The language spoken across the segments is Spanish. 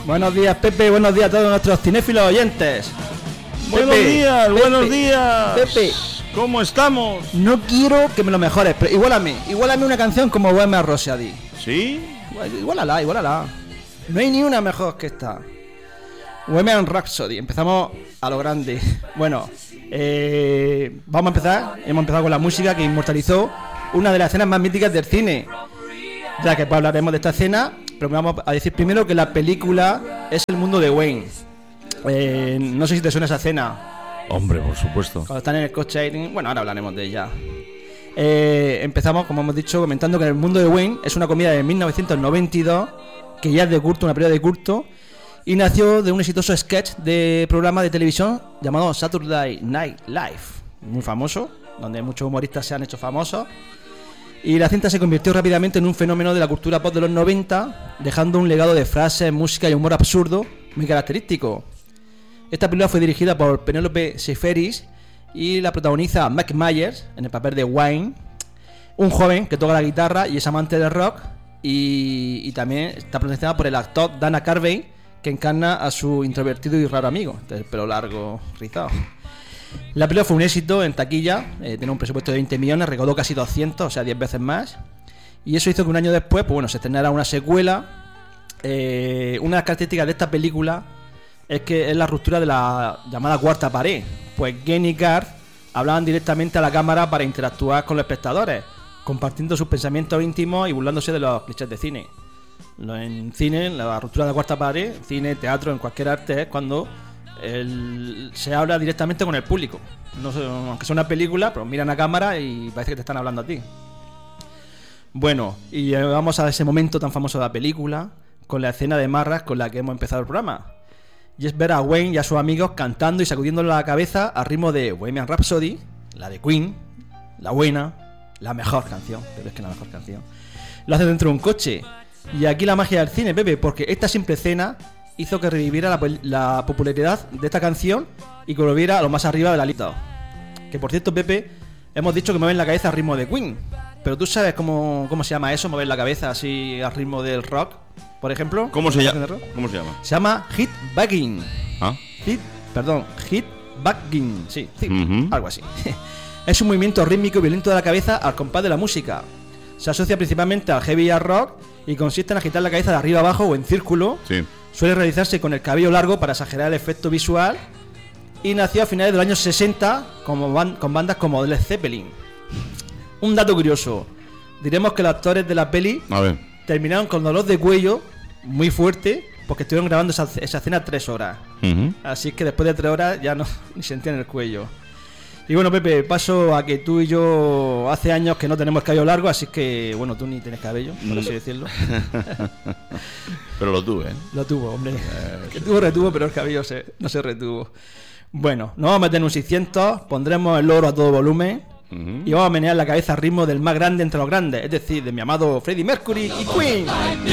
Buenos días, Pepe, buenos días a todos nuestros cinéfilos oyentes. Buenos días. Pepe, ¿cómo estamos? no quiero que me lo mejores, pero igualame una canción como Bohemian Rhapsody. ¿Sí? Igualala. No hay ni una mejor que esta. Bohemian Rhapsody, empezamos a lo grande. Bueno, vamos a empezar. Hemos empezado con la música que inmortalizó una de las escenas más míticas del cine. Ya que pues hablaremos de esta escena, pero vamos a decir primero que la película es El mundo de Wayne. No sé si te suena esa escena. Hombre, por supuesto. Cuando están en el coche, bueno, ahora hablaremos de ella. Empezamos, como hemos dicho, comentando que El mundo de Wayne es una comedia de 1992 que ya es de culto, una película de culto, y nació de un exitoso sketch de programa de televisión llamado Saturday Night Live, muy famoso, donde muchos humoristas se han hecho famosos. Y la cinta se convirtió rápidamente en un fenómeno de la cultura pop de los 90, dejando un legado de frases, música y humor absurdo muy característico. Esta película fue dirigida por Penélope Seferis y la protagoniza Mike Myers en el papel de Wayne, un joven que toca la guitarra y es amante del rock, y también está protagonizada por el actor Dana Carvey, que encarna a su introvertido y raro amigo, del pelo largo rizado. La película fue un éxito en taquilla, tenía un presupuesto de 20 millones, recaudó casi 200, o sea 10 veces más, y eso hizo que un año después, pues bueno, se estrenara una secuela. Una de las características de esta película es que es la ruptura de la llamada cuarta pared, pues Gene y Garth hablaban directamente a la cámara para interactuar con los espectadores, compartiendo sus pensamientos íntimos y burlándose de los clichés de cine. En cine, la ruptura de la cuarta pared, cine, teatro, en cualquier arte, es cuando se habla directamente con el público. No sé, aunque sea una película, pero miran a cámara y parece que te están hablando a ti. Bueno, y llegamos a ese momento tan famoso de la película, con la escena de marras con la que hemos empezado el programa. Y es ver a Wayne y a sus amigos cantando y sacudiendo la cabeza al ritmo de Bohemian Rhapsody, la de Queen, la buena, la mejor canción, pero es que la mejor canción. Lo hace dentro de un coche. Y aquí la magia del cine, Pepe, porque esta simple escena hizo que reviviera la popularidad de esta canción y que volviera a lo más arriba de la lista. Que por cierto, Pepe, hemos dicho que mueven la cabeza al ritmo de Queen, pero ¿tú sabes cómo se llama eso, mover la cabeza así al ritmo del rock, por ejemplo? ¿Cómo se llama? Se llama headbanging. ¿Ah? Headbanging, sí, algo así. Es un movimiento rítmico y violento de la cabeza al compás de la música. Se asocia principalmente al heavy y al rock y consiste en agitar la cabeza de arriba abajo o en círculo. Sí. Suele realizarse con el cabello largo para exagerar el efecto visual, y nació a finales de los años 60 con bandas como Led Zeppelin. Un dato curioso: diremos que los actores de la peli terminaron con dolor de cuello muy fuerte porque estuvieron grabando esa escena 3 horas. Así que después de 3 horas ya no ni sentían el cuello. Y bueno, Pepe, paso a que tú y yo hace años que no tenemos cabello largo, así que bueno, tú ni tienes cabello, por así decirlo. Pero lo tuve, ¿eh? Lo tuvo, hombre. Que retuvo, pero el cabello no se retuvo. Bueno, nos vamos a meter en un 600, pondremos el loro a todo volumen y vamos a menear la cabeza al ritmo del más grande entre los grandes, es decir, de mi amado Freddie Mercury y Queen.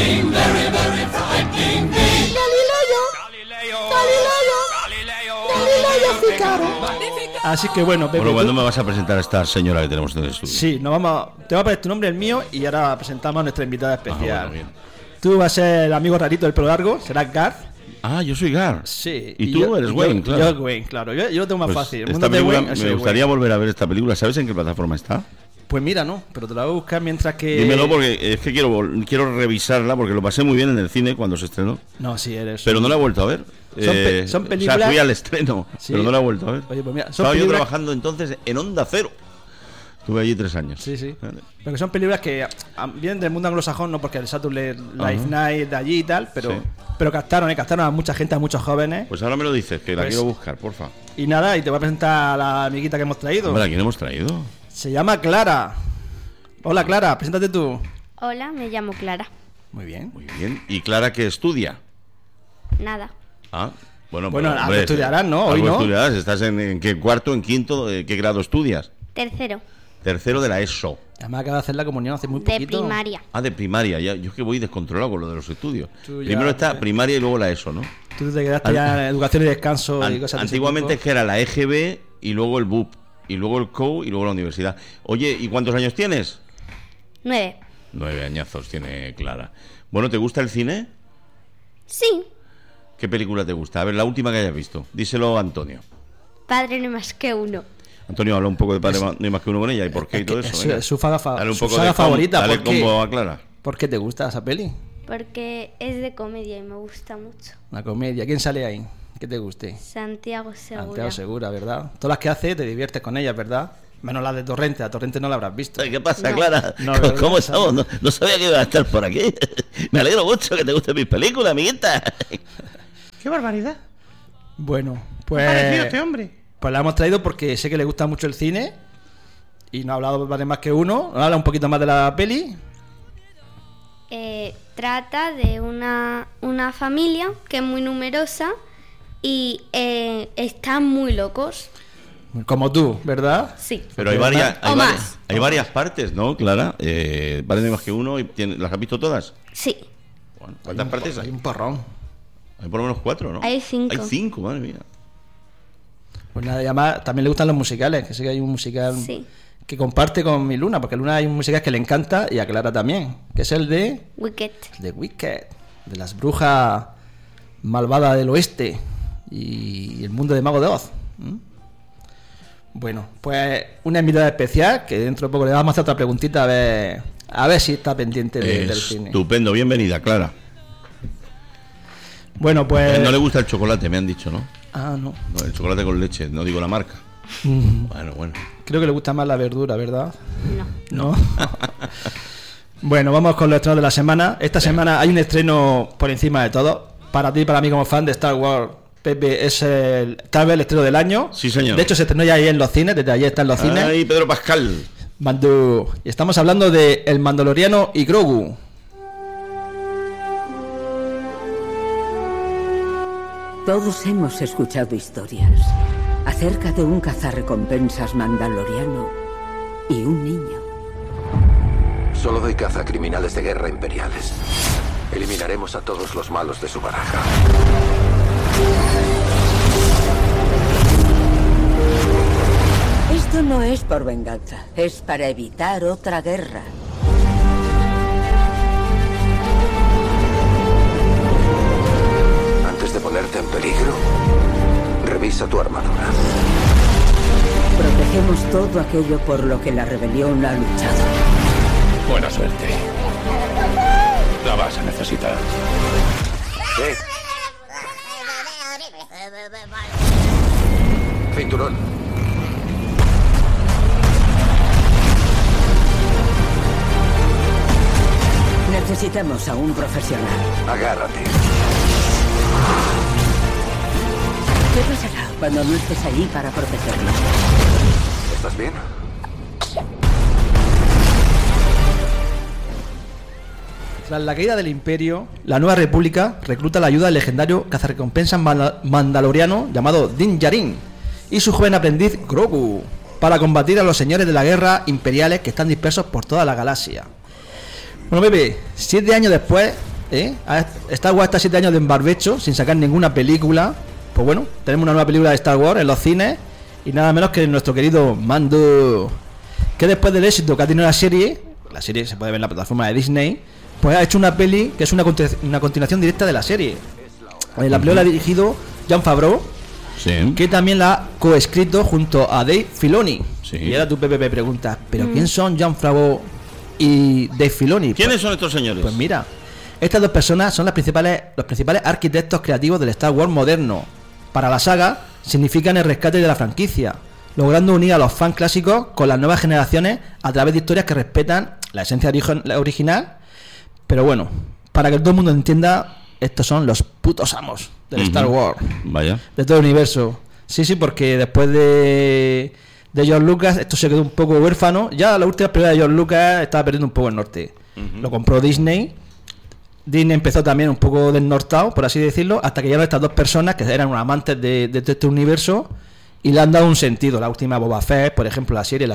Así que bueno, Pepe. Bueno, ¿cuándo me vas a presentar a esta señora que tenemos en el estudio? Sí, te va a poner tu nombre, el mío, y ahora presentamos a nuestra invitada especial. Bueno, tú vas a ser el amigo rarito del pelo largo, serás Garth. Ah, yo soy Garth. Sí. Y tú eres Wayne, claro. Yo Wayne, claro. Yo lo tengo más fácil. El esta película, me gustaría volver a ver esta película. ¿Sabes en qué plataforma está? Pues mira, no, pero te la voy a buscar mientras que... Dímelo porque es que quiero revisarla porque lo pasé muy bien en el cine cuando se estrenó. No, sí, eres... Pero no la he vuelto a ver. Son películas... O sea, fui al estreno, sí, pero no la he vuelto a ver. Oye, pues mira, estaba yo trabajando entonces en Onda Cero. Estuve allí 3 años. Sí, sí. Vale. Pero que son películas que vienen del mundo anglosajón, no porque el Saturday Night Live de allí y tal, pero captaron a mucha gente, a muchos jóvenes. Pues ahora me lo dices, que la quiero buscar, porfa. Y nada, y te voy a presentar a la amiguita que hemos traído. Hombre, ¿a quién hemos traído? Se llama Clara. Hola, Clara, preséntate tú. Hola, me llamo Clara. Muy bien. Muy bien. ¿Y Clara qué estudia? Nada. Ah, bueno, algo estudiarás, ¿no? Hoy no. Estudiarás. ¿Estás en qué cuarto, en quinto? ¿Qué grado estudias? Tercero de la ESO. Además acaba de hacer la comunión hace muy poquito. De primaria. Ah, de primaria. Ya, yo es que voy descontrolado con lo de los estudios. Primero está primaria y luego la ESO, ¿no? Tú te quedaste ya en educación y descanso y cosas así. Antiguamente es que era la EGB y luego el BUP y luego el COU y luego la universidad. Oye, ¿y cuántos años tienes? 9. 9 añazos tiene Clara. Bueno, ¿te gusta el cine? Sí. ¿Qué película te gusta? A ver, la última que hayas visto. Díselo a Antonio. Padre no hay más que uno. Antonio, habla un poco de Padre no hay más que uno con ella. ¿Y por qué y todo eso? Es su saga su favorita. Dale combo a Clara. ¿Por qué te gusta esa peli? Porque es de comedia y me gusta mucho. Una comedia. ¿Quién sale ahí? ¿Qué te guste? Santiago Segura. Santiago Segura, ¿verdad? Todas las que hace te diviertes con ellas, ¿verdad? Menos la de Torrente. A Torrente no la habrás visto. ¿Qué pasa, No. Clara? No, ¿Cómo estamos? No sabía que iba a estar por aquí. Me alegro mucho que te gusten mis películas, amiguita. ¡Qué barbaridad! Bueno, ¿Qué ha parecido pues... este hombre? Pues la hemos traído porque sé que le gusta mucho el cine y no ha hablado de más que uno. Nos habla un poquito más de la peli. Trata de una familia que es muy numerosa y están muy locos. Como tú, ¿verdad? Sí. Pero hay varias, O más. hay varias partes, ¿no, Clara? Vale, no hay más que uno. Y ¿las has visto todas? Sí. Bueno, ¿cuántas partes Hay hay? un porrón. Hay por lo menos 4, ¿no? Hay 5. Hay 5, madre mía. Pues nada, y además también le gustan los musicales, que sé que hay un musical Sí. que comparte con mi Luna, porque a Luna hay un musical que le encanta y a Clara también, que es el de Wicked. Wicked, de las brujas malvadas del oeste y el mundo de Mago de Oz. Bueno, pues una invitada especial, que dentro de poco le vamos a hacer otra preguntita a ver si está pendiente del cine. Estupendo, bienvenida, Clara. Bueno, pues... No le gusta el chocolate, me han dicho, ¿no? Ah, no. No, el chocolate con leche, no digo la marca. Bueno. Creo que le gusta más la verdura, ¿verdad? No. ¿No? Bueno, vamos con los estrenos de la semana. Esta semana hay un estreno por encima de todo. Para ti y para mí como fan de Star Wars, Pepe, es tal vez el estreno del año. Sí, señor. De hecho, se estrenó ya ayer en los cines, desde ayer está en los cines. Ay, Pedro Pascal. Mando. Y estamos hablando de El Mandaloriano y Grogu. Todos hemos escuchado historias acerca de un cazarrecompensas mandaloriano y un niño. Solo doy caza a criminales de guerra imperiales. Eliminaremos a todos los malos de su baraja. Esto no es por venganza, es para evitar otra guerra. Antes de ponerte en peligro, revisa tu armadura. Protegemos todo aquello por lo que la rebelión ha luchado. Buena suerte. La vas a necesitar. Cinturón. Necesitamos a un profesional. Agárrate. ¿Qué pasará cuando no estés allí para protegernos? ¿Estás bien? Tras la caída del Imperio, la Nueva República recluta la ayuda del legendario cazarrecompensas mandaloriano llamado Din Djarin y su joven aprendiz Grogu para combatir a los señores de la guerra imperiales que están dispersos por toda la galaxia. Bueno, Pepe, 7 años después, Star Wars está 7 años de embarbecho sin sacar ninguna película. Pues bueno, tenemos una nueva película de Star Wars en los cines y nada menos que nuestro querido Mando, que después del éxito que ha tenido la serie se puede ver en la plataforma de Disney, pues ha hecho una peli que es una continuación directa de la serie. La película la ha dirigido Jon Favreau, Sí. que también la ha coescrito junto a Dave Filoni. Sí. Y ahora tu Pepe me pregunta, ¿pero quién son Jon Favreau y Dave Filoni? ¿Quiénes son estos señores? Pues mira, estas dos personas son los principales arquitectos creativos del Star Wars moderno. Para la saga, significan el rescate de la franquicia, logrando unir a los fans clásicos con las nuevas generaciones a través de historias que respetan la esencia original. Pero bueno, para que todo el mundo entienda, estos son los putos amos del Star Wars, Vaya. de todo el universo. Sí, porque después de George Lucas, esto se quedó un poco huérfano. Ya la última película de George Lucas estaba perdiendo un poco el norte. Lo compró Disney. Disney empezó también un poco desnortado, por así decirlo, hasta que llegaron estas dos personas que eran amantes de este universo y le han dado un sentido. La última Boba Fett, por ejemplo, la serie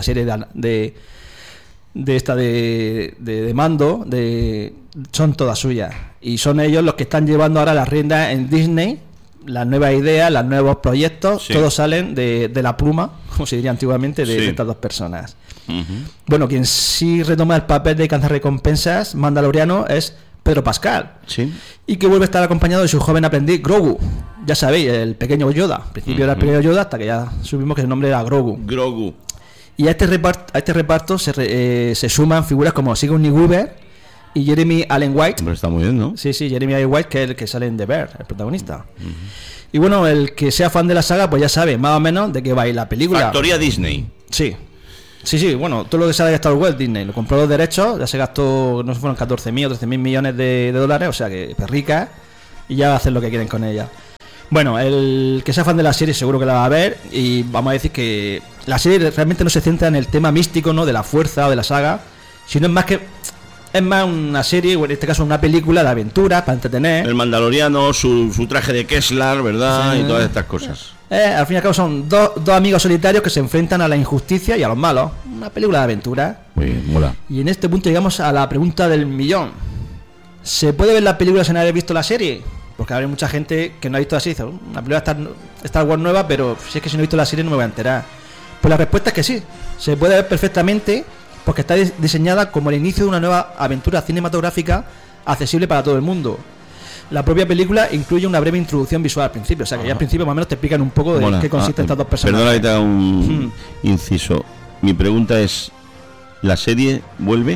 de Mando, son todas suyas. Y son ellos los que están llevando ahora las riendas en Disney. Las nuevas ideas, los nuevos proyectos, Sí. todos salen de la pluma, como se diría antiguamente, de Sí. estas dos personas. Bueno, quien sí retoma el papel de cazarrecompensas mandaloriano es Pedro Pascal. Sí. Y que vuelve a estar acompañado de su joven aprendiz Grogu. Ya sabéis, el pequeño Yoda. Al principio era el pequeño Yoda hasta que ya supimos que el nombre era Grogu. Grogu. Y a este reparto se suman figuras como Sigourney Weaver y Jeremy Allen White. Pero está muy bien, ¿no? Sí, Jeremy Allen White, que es el que sale en The Bear, el protagonista. Y bueno, el que sea fan de la saga, pues ya sabe más o menos de qué va a ir la película. Factoría Disney. Sí, bueno, todo lo que sale de Star Wars, Disney lo compró los derechos, ya se gastó, no sé, fueron 14.000 o 13.000 millones de dólares, o sea que es rica, y ya hacen lo que quieren con ella. Bueno, el que sea fan de la serie seguro que la va a ver, y vamos a decir que la serie realmente no se centra en el tema místico, ¿no?, de la fuerza o de la saga, sino es más una serie, o en este caso una película de aventuras para entretener. El Mandaloriano, su traje de Kessler, ¿verdad? Sí. Y todas estas cosas. Al fin y al cabo son dos amigos solitarios que se enfrentan a la injusticia y a los malos. Una película de aventuras. Muy bien, mola. Y en este punto llegamos a la pregunta del millón. ¿Se puede ver la película sin haber visto la serie? Porque habrá mucha gente que no ha visto así. Dice, una película Star Wars nueva, pero si es que si no he visto la serie no me voy a enterar. Pues la respuesta es que sí. Se puede ver perfectamente porque está diseñada como el inicio de una nueva aventura cinematográfica accesible para todo el mundo. La propia película incluye una breve introducción visual al principio, o sea que ya al principio más o menos te explican un poco de qué consisten estas dos personas. Perdona que te haga un inciso. Mi pregunta es, ¿la serie vuelve?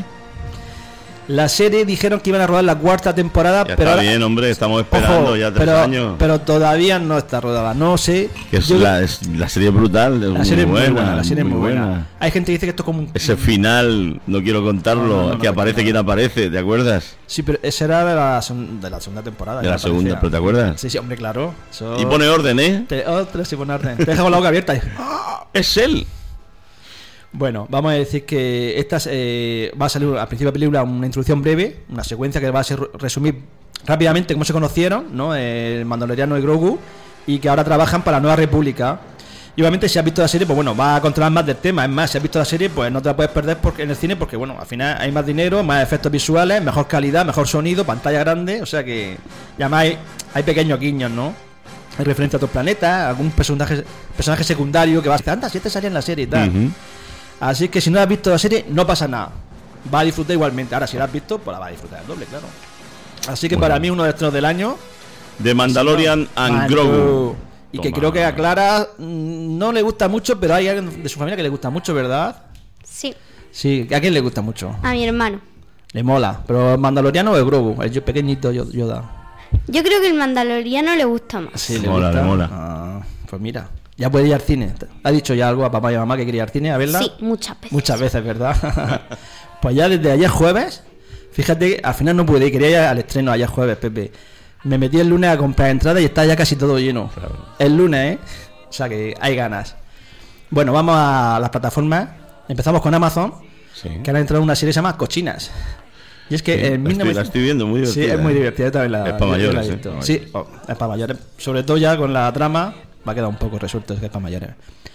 La serie dijeron que iban a rodar la 4ª temporada, Ya pero está ahora, bien, hombre, estamos esperando ojo, ya 3 años. pero todavía no está rodada, no sé. Que es la serie brutal, La serie es muy buena, la serie es muy buena. buena. Hay gente que dice que esto es como un... Ese final, no quiero contarlo, No, que aparece no. quien aparece, ¿te acuerdas? Sí, pero esa era de la segunda temporada. De ya la segunda, parecía. ¿pero te acuerdas? Sí, hombre, claro. Eso... Y pone orden, ¿eh? Sí, pone orden. Te deja con la boca abierta. Es él. Bueno, vamos a decir que esta va a salir al principio de la película una introducción breve, una secuencia que va a resumir rápidamente cómo se conocieron, ¿no?, el Mandaloriano y Grogu, y que ahora trabajan para la Nueva República. Y obviamente si has visto la serie, pues bueno, vas a controlar más del tema. Es más, si has visto la serie, pues no te la puedes perder en el cine, porque bueno, al final hay más dinero, más efectos visuales, mejor calidad, mejor sonido, pantalla grande, o sea que ya más hay pequeños guiños, ¿no? Hay referencia a otros planetas, algún personaje secundario que va a decir, anda, si este salía en la serie y tal. Así que si no has visto la serie, no pasa nada. Va a disfrutar igualmente. Ahora, si la has visto, pues la va a disfrutar el doble, claro. Así que para mí, uno de los estrenos del año, The Mandalorian and Grogu. Y que Toma. creo que a Clara no le gusta mucho, pero hay alguien de su familia que le gusta mucho, ¿verdad? Sí, Sí, ¿a quién le gusta mucho? a mi hermano. Le mola. ¿Pero el Mandaloriano o el Grogu? El pequeñito Yoda. Yo creo que el Mandaloriano le gusta más. Sí, Le mola, le mola. Ah, pues mira, ya puede ir al cine. ¿Ha dicho ya algo a papá y a mamá que quería ir al cine a verla? Sí, muchas veces. Muchas veces, ¿verdad? Pues ya desde ayer jueves, fíjate, al final no pude ir, quería ir al estreno ayer jueves, Pepe. Me metí el lunes a comprar entradas y está ya casi todo lleno. Claro. El lunes, ¿eh? O sea que hay ganas. Bueno, vamos a las plataformas. Empezamos con Amazon, Sí. que ahora ha entrado una serie que se llama Cochinas. Y es que Sí, en la estoy viendo, muy divertida. Sí, es muy divertida, yo también la Es para mayores, yo la he visto. ¿eh? Sí, es para mayores. Sobre todo ya con la trama va a quedar un poco resuelto, es que es para mayores.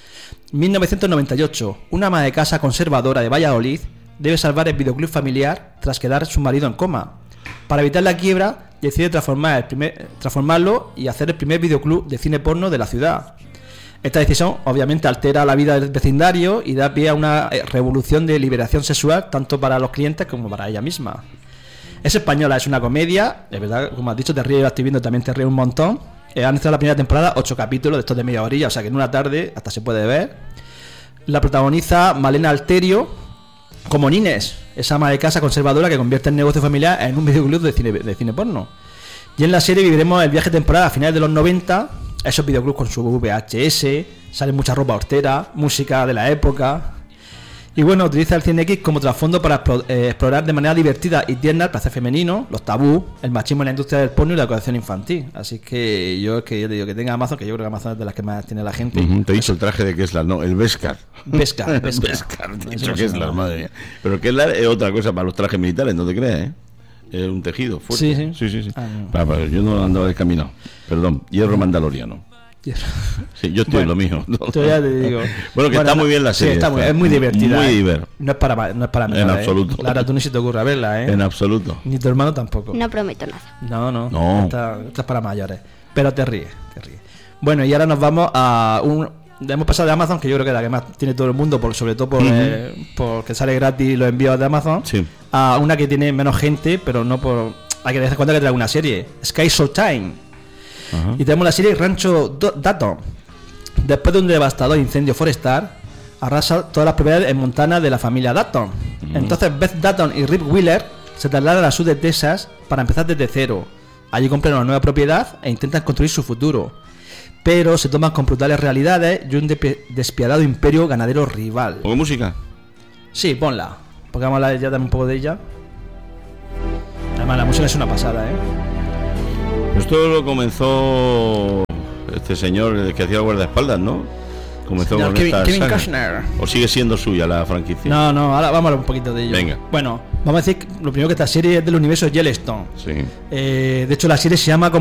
1998. Una ama de casa conservadora de Valladolid debe salvar el videoclub familiar tras quedar su marido en coma. Para evitar la quiebra, decide transformarlo y hacer el primer videoclub de cine porno de la ciudad. Esta decisión obviamente altera la vida del vecindario y da pie a una revolución de liberación sexual tanto para los clientes como para ella misma. Es española, es una comedia, de verdad, como has dicho, te ríes, yo la estoy viendo, también te ríes un montón. Han estado la primera temporada 8 capítulos de estos de media orilla, o sea que en una tarde hasta se puede ver. La protagoniza Malena Alterio como Nines, esa ama de casa conservadora que convierte el negocio familiar en un videoclub de cine porno. Y en la serie viviremos el viaje temporal a finales de los 90, esos videoclubs con su VHS, sale mucha ropa hortera, música de la época. Y bueno, utiliza el Cine X como trasfondo para explorar de manera divertida y tierna el placer femenino, los tabús, el machismo en la industria del porno y la educación infantil. Así que yo te digo que tenga Amazon, que yo creo que Amazon es de las que más tiene la gente. Te he dicho el traje de Kessler, no, el Beskar. Beskar. Te he dicho Eso Kessler, no. madre mía. Pero Kessler es otra cosa para los trajes militares, no te creas, ¿eh? Es un tejido fuerte. Sí. Sí. Ah, no. Para, yo no andaba descaminado. Perdón, hierro mandaloriano. Sí, yo estoy en lo mío. Yo ya te digo. Bueno, que está muy bien la serie. Sí, esta. es muy divertida. Muy ¿eh? divertida. No es para menores, En absoluto. Claro, tú ni se te ocurra verla, ¿eh? En absoluto. Ni tu hermano tampoco. No prometo nada. No. No. Esta es para mayores. Pero te ríes. Bueno, y ahora nos vamos a hemos pasado de Amazon, que yo creo que es la que más tiene todo el mundo, sobre todo porque sale gratis los envíos de Amazon, Sí. a una que tiene menos gente, pero no por hay que de vez en cuando que traer una serie. Sky Showtime. Ajá. Y tenemos la serie Rancho Dutton. Después de un devastador incendio forestal, arrasa todas las propiedades en Montana de la familia Dutton. Entonces Beth Dutton y Rip Wheeler se trasladan al sur de Texas para empezar desde cero. Allí compran una nueva propiedad e intentan construir su futuro. Pero se toman con brutales realidades y un despiadado imperio ganadero rival. ¿Pongo música? Sí, ponla. Porque vamos a hablar ya también un poco de ella. Además, la música es una pasada, ¿eh? Esto lo comenzó este señor el que hacía guardaespaldas, ¿no? Comenzó Señor con Kevin esta saga. Costner. ¿O sigue siendo suya la franquicia? No, ahora vamos a hablar un poquito de ello. Venga. Bueno, vamos a decir que lo primero que esta serie es del universo Yellowstone. Sí. De hecho, la serie se llama como